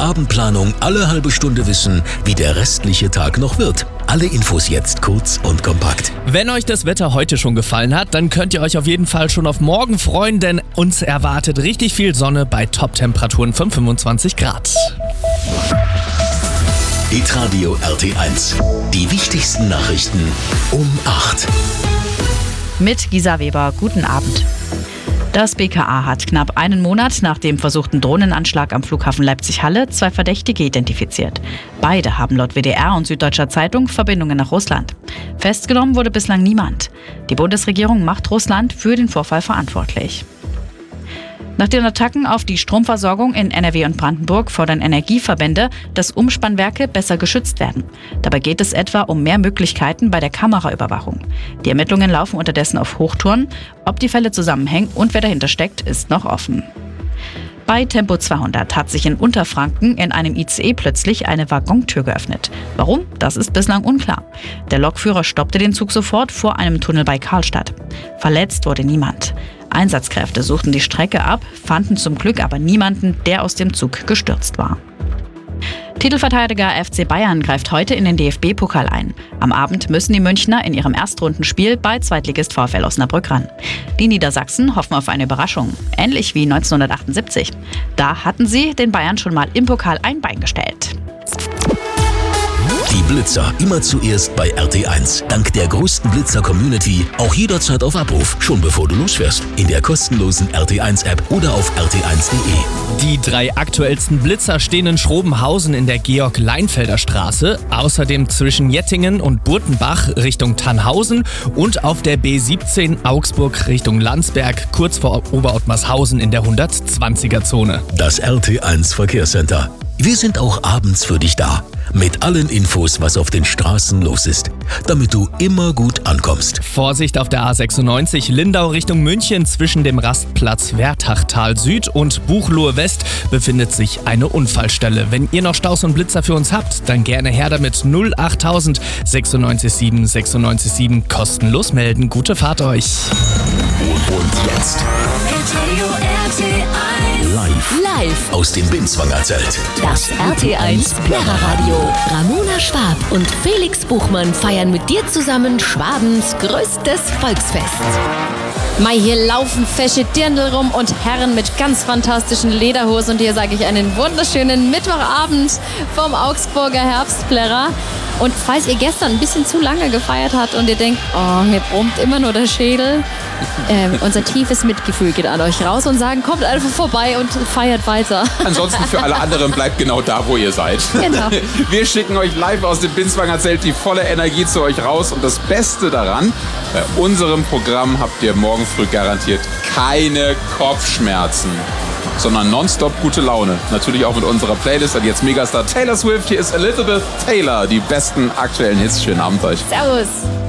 Abendplanung alle halbe Stunde wissen, wie der restliche Tag noch wird. Alle Infos jetzt kurz und kompakt. Wenn euch das Wetter heute schon gefallen hat, dann könnt ihr euch auf jeden Fall schon auf morgen freuen, denn uns erwartet richtig viel Sonne bei Top-Temperaturen von 25 Grad. Hitradio RT1. Die wichtigsten Nachrichten um 8. Mit Gisa Weber, guten Abend. Das BKA hat knapp einen Monat nach dem versuchten Drohnenanschlag am Flughafen Leipzig-Halle 2 Verdächtige identifiziert. Beide haben laut WDR und Süddeutscher Zeitung Verbindungen nach Russland. Festgenommen wurde bislang niemand. Die Bundesregierung macht Russland für den Vorfall verantwortlich. Nach den Attacken auf die Stromversorgung in NRW und Brandenburg fordern Energieverbände, dass Umspannwerke besser geschützt werden. Dabei geht es etwa um mehr Möglichkeiten bei der Kameraüberwachung. Die Ermittlungen laufen unterdessen auf Hochtouren. Ob die Fälle zusammenhängen und wer dahinter steckt, ist noch offen. Bei Tempo 200 hat sich in Unterfranken in einem ICE plötzlich eine Waggontür geöffnet. Warum? Das ist bislang unklar. Der Lokführer stoppte den Zug sofort vor einem Tunnel bei Karlstadt. Verletzt wurde niemand. Einsatzkräfte suchten die Strecke ab, fanden zum Glück aber niemanden, der aus dem Zug gestürzt war. Titelverteidiger FC Bayern greift heute in den DFB-Pokal ein. Am Abend müssen die Münchner in ihrem Erstrundenspiel bei Zweitligist VfL Osnabrück ran. Die Niedersachsen hoffen auf eine Überraschung, ähnlich wie 1978. Da hatten sie den Bayern schon mal im Pokal ein Bein gestellt. Die Blitzer immer zuerst bei RT1. Dank der größten Blitzer-Community auch jederzeit auf Abruf, schon bevor du losfährst. In der kostenlosen RT1-App oder auf rt1.de. Die 3 aktuellsten Blitzer stehen in Schrobenhausen in der Georg-Leinfelder Straße, außerdem zwischen Jettingen und Burtenbach Richtung Tannhausen und auf der B17 Augsburg Richtung Landsberg, kurz vor Oberottmarshausen in der 120er-Zone. Das RT1 Verkehrscenter. Wir sind auch abends für dich da. Mit allen Infos, was auf den Straßen los ist, damit du immer gut ankommst. Vorsicht auf der A96 Lindau Richtung München. Zwischen dem Rastplatz Wertachtal Süd und Buchloe West befindet sich eine Unfallstelle. Wenn ihr noch Staus und Blitzer für uns habt, dann gerne her damit 08000 967 967 kostenlos melden. Gute Fahrt euch. Und jetzt live aus dem Binswanger Zelt. Das RT1 Plärreradio. Ramona Schwab und Felix Buchmann feiern mit dir zusammen Schwabens größtes Volksfest. Mai, hier laufen fesche Dirndl rum und Herren mit ganz fantastischen Lederhosen. Und hier sage ich einen wunderschönen Mittwochabend vom Augsburger Herbstplärrer. Und falls ihr gestern ein bisschen zu lange gefeiert habt und ihr denkt, oh, mir brummt immer nur der Schädel, unser tiefes Mitgefühl geht an euch raus und sagen, kommt einfach vorbei und feiert weiter. Ansonsten für alle anderen bleibt genau da, wo ihr seid. Genau. Wir schicken euch live aus dem Binswanger Zelt die volle Energie zu euch raus. Und das Beste daran, bei unserem Programm habt ihr morgen früh garantiert keine Kopfschmerzen, sondern nonstop gute Laune. Natürlich auch mit unserer Playlist. Und jetzt Megastar Taylor Swift. Hier ist Elizabeth Taylor. Die besten aktuellen Hits. Schönen Abend euch. Servus.